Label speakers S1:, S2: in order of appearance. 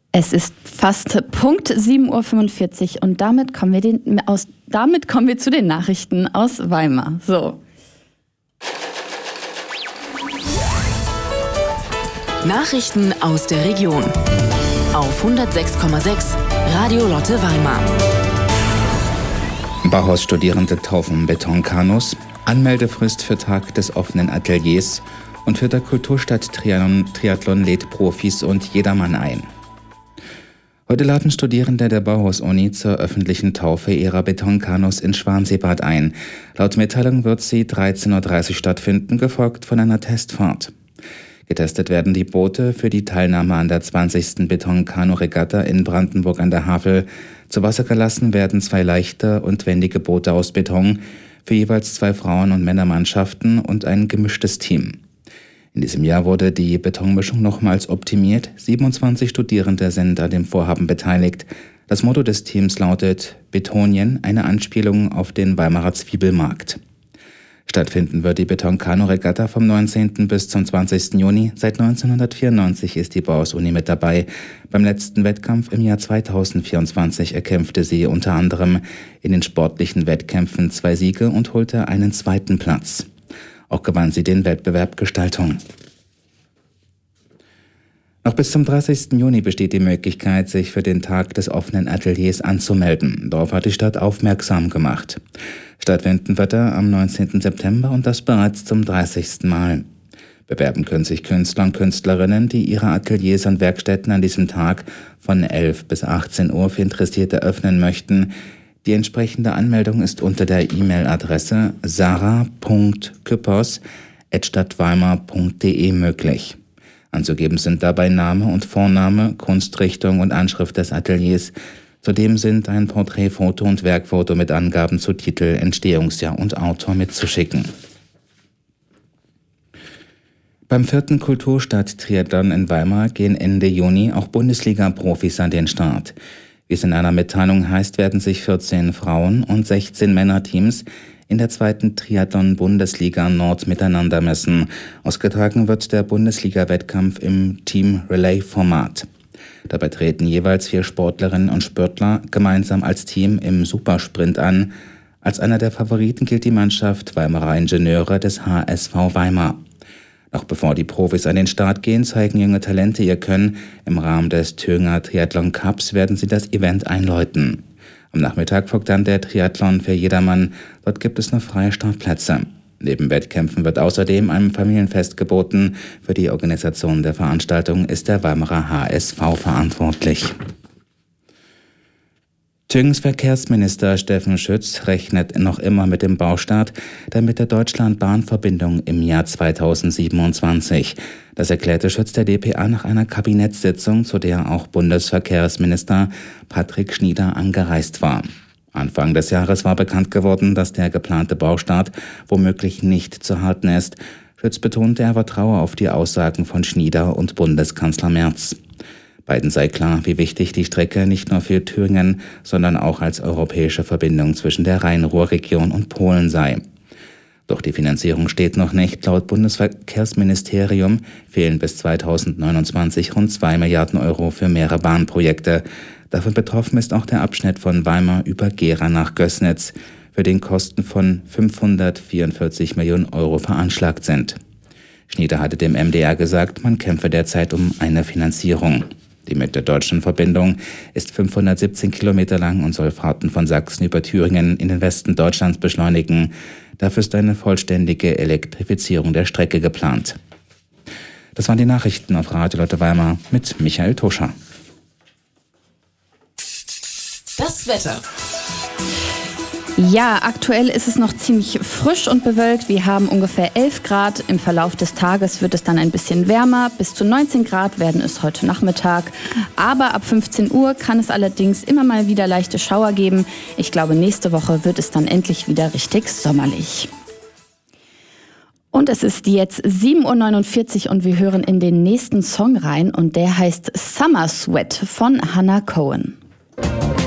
S1: Es ist fast Punkt 7.45 Uhr und damit kommen wir zu den Nachrichten aus Weimar. So.
S2: Nachrichten aus der Region. Auf 106,6 Radio Lotte Weimar.
S3: Bauhausstudierende taufen Betonkanus, Anmeldefrist für Tag des offenen Ateliers und für der Kulturstadt Triathlon lädt Profis und jedermann ein. Heute laden Studierende der Bauhaus-Uni zur öffentlichen Taufe ihrer Betonkanus in Schwanseebad ein. Laut Mitteilung wird sie 13.30 Uhr stattfinden, gefolgt von einer Testfahrt. Getestet werden die Boote für die Teilnahme an der 20. Betonkanu-Regatta in Brandenburg an der Havel. Zu Wasser gelassen werden 2 leichte und wendige Boote aus Beton für jeweils 2 Frauen- und Männermannschaften und ein gemischtes Team. In diesem Jahr wurde die Betonmischung nochmals optimiert. 27 Studierende sind an dem Vorhaben beteiligt. Das Motto des Teams lautet Betonien, eine Anspielung auf den Weimarer Zwiebelmarkt. Stattfinden wird die Betonkanu-Regatta vom 19. bis zum 20. Juni. Seit 1994 ist die Bauhaus-Uni mit dabei. Beim letzten Wettkampf im Jahr 2024 erkämpfte sie unter anderem in den sportlichen Wettkämpfen 2 Siege und holte einen 2. Platz. Auch gewann sie den Wettbewerb Gestaltung. Noch bis zum 30. Juni besteht die Möglichkeit, sich für den Tag des offenen Ateliers anzumelden. Darauf hat die Stadt aufmerksam gemacht. Stattfinden wird er am 19. September und das bereits zum 30. Mal. Bewerben können sich Künstler und Künstlerinnen, die ihre Ateliers und Werkstätten an diesem Tag von 11 bis 18 Uhr für Interessierte öffnen möchten. Die entsprechende Anmeldung ist unter der E-Mail-Adresse sarah.küppers@stadtweimar.de möglich. Anzugeben sind dabei Name und Vorname, Kunstrichtung und Anschrift des Ateliers. Zudem sind ein Porträtfoto und Werkfoto mit Angaben zu Titel, Entstehungsjahr und Autor mitzuschicken. Beim 4. Kulturstadt-Triathlon in Weimar gehen Ende Juni auch Bundesliga-Profis an den Start. Wie es in einer Mitteilung heißt, werden sich 14 Frauen- und 16 Männerteams in der 2. Triathlon-Bundesliga Nord miteinander messen. Ausgetragen wird der Bundesliga-Wettkampf im Team-Relay-Format. Dabei treten jeweils 4 Sportlerinnen und Sportler gemeinsam als Team im Supersprint an. Als einer der Favoriten gilt die Mannschaft Weimarer Ingenieure des HSV Weimar. Noch bevor die Profis an den Start gehen, zeigen junge Talente ihr Können. Im Rahmen des Thüringer Triathlon Cups werden sie das Event einläuten. Am Nachmittag folgt dann der Triathlon für jedermann. Dort gibt es noch freie Startplätze. Neben Wettkämpfen wird außerdem ein Familienfest geboten. Für die Organisation der Veranstaltung ist der Weimarer HSV verantwortlich. Thüringens Verkehrsminister Steffen Schütz rechnet noch immer mit dem Baustart der mit der Deutschland-Bahn-Verbindung im Jahr 2027. Das erklärte Schütz der dpa nach einer Kabinettssitzung, zu der auch Bundesverkehrsminister Patrick Schnieder angereist war. Anfang des Jahres war bekannt geworden, dass der geplante Baustart womöglich nicht zu halten ist. Schütz betonte, er vertraue auf die Aussagen von Schnieder und Bundeskanzler Merz. Beiden sei klar, wie wichtig die Strecke nicht nur für Thüringen, sondern auch als europäische Verbindung zwischen der Rhein-Ruhr-Region und Polen sei. Doch die Finanzierung steht noch nicht. Laut Bundesverkehrsministerium fehlen bis 2029 rund 2 Milliarden Euro für mehrere Bahnprojekte. Davon betroffen ist auch der Abschnitt von Weimar über Gera nach Gößnitz, für den Kosten von 544 Millionen Euro veranschlagt sind. Schnieder hatte dem MDR gesagt, man kämpfe derzeit um eine Finanzierung. Die Mitte-Deutschland-Verbindung ist 517 Kilometer lang und soll Fahrten von Sachsen über Thüringen in den Westen Deutschlands beschleunigen. Dafür ist eine vollständige Elektrifizierung der Strecke geplant. Das waren die Nachrichten auf Radio Lotte Weimar mit Michael Toscher.
S2: Das Wetter.
S1: Ja, aktuell ist es noch ziemlich frisch und bewölkt. Wir haben ungefähr 11 Grad. Im Verlauf des Tages wird es dann ein bisschen wärmer. Bis zu 19 Grad werden es heute Nachmittag. Aber ab 15 Uhr kann es allerdings immer mal wieder leichte Schauer geben. Ich glaube, nächste Woche wird es dann endlich wieder richtig sommerlich. Und es ist jetzt 7.49 Uhr und wir hören in den nächsten Song rein. Und der heißt Summer Sweat von Hannah Cohen.